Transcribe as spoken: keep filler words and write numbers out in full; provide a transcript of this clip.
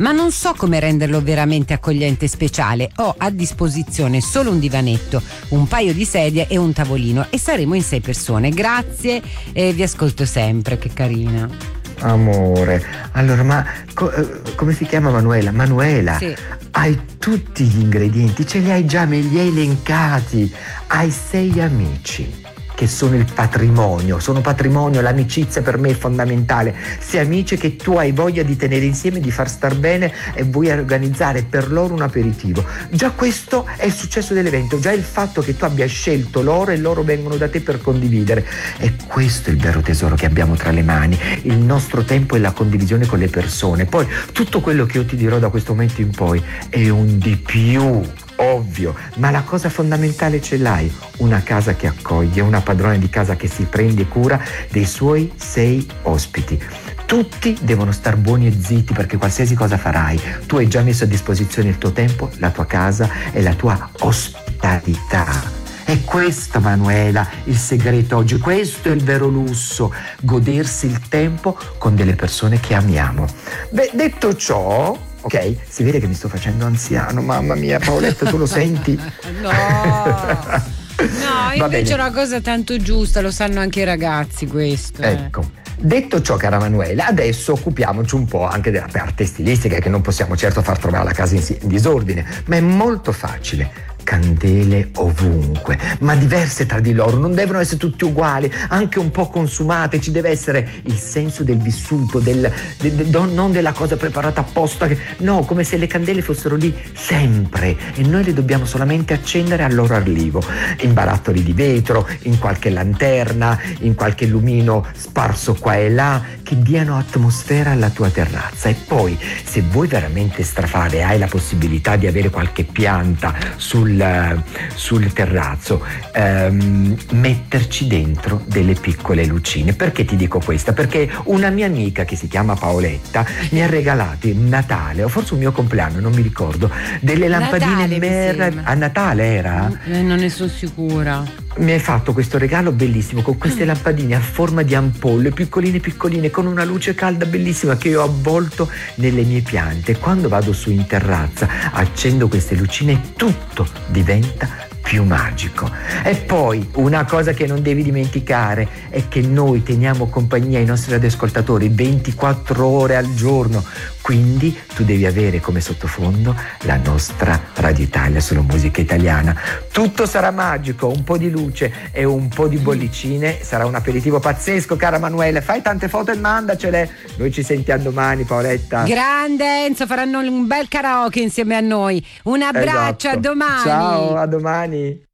ma non so come renderlo veramente accogliente e speciale. Ho a disposizione solo un divanetto, un paio di sedie e un tavolino e saremo in sei persone. Grazie e vi ascolto sempre, che carina. Amore, allora ma co- come si chiama Manuela? Manuela, sì. Hai tutti gli ingredienti, ce li hai già, me li hai elencati. Hai sei amici che sono il patrimonio, sono patrimonio, l'amicizia per me è fondamentale. Sei amici che tu hai voglia di tenere insieme, di far star bene e vuoi organizzare per loro un aperitivo. Già questo è il successo dell'evento, già il fatto che tu abbia scelto loro e loro vengono da te per condividere. E questo è il vero tesoro che abbiamo tra le mani, il nostro tempo e la condivisione con le persone. Poi tutto quello che io ti dirò da questo momento in poi è un di più. Ovvio, ma la cosa fondamentale ce l'hai, una casa che accoglie, una padrona di casa che si prende cura dei suoi sei ospiti. Tutti devono star buoni e zitti perché qualsiasi cosa farai, tu hai già messo a disposizione il tuo tempo, la tua casa e la tua ospitalità. È questo, Manuela, il segreto oggi, questo è il vero lusso, godersi il tempo con delle persone che amiamo. Beh, detto ciò, ok, si vede che mi sto facendo anziano, mamma mia, Paoletta, tu lo senti? No, no, invece è una cosa tanto giusta, lo sanno anche i ragazzi questo. Ecco. Eh. Detto ciò, cara Manuela, adesso occupiamoci un po' anche della parte stilistica, che non possiamo certo far trovare la casa in, in disordine, ma è molto facile. Candele ovunque, ma diverse tra di loro, non devono essere tutte uguali, anche un po' consumate, ci deve essere il senso del vissuto, del, de, de, non della cosa preparata apposta, che, no, come se le candele fossero lì sempre e noi le dobbiamo solamente accendere al loro arrivo, in barattoli di vetro, in qualche lanterna, in qualche lumino sparso qua e là, che diano atmosfera alla tua terrazza. E poi, se vuoi veramente strafare, hai la possibilità di avere qualche pianta sul sul terrazzo, ehm, metterci dentro delle piccole lucine. Perché ti dico questa? Perché una mia amica che si chiama Paoletta mi ha regalato in Natale, o forse un mio compleanno, non mi ricordo, delle lampadine mer- a Natale era? Eh, non ne sono sicura. Mi hai fatto questo regalo bellissimo con queste lampadine a forma di ampolle, piccoline piccoline, con una luce calda bellissima che io ho avvolto nelle mie piante. Quando vado su in terrazza accendo queste lucine e tutto diventa più magico. E poi una cosa che non devi dimenticare è che noi teniamo compagnia ai nostri radioascoltatori ventiquattro ore al giorno, quindi tu devi avere come sottofondo la nostra Radio Italia sulla musica italiana. Tutto sarà magico, un po' di luce e un po' di bollicine, sarà un aperitivo pazzesco, cara Manuela. Fai tante foto e mandacele. Noi ci sentiamo domani, Paoletta. Grande Enzo, faranno un bel karaoke insieme a noi. Un abbraccio, esatto. A domani. Ciao, a domani.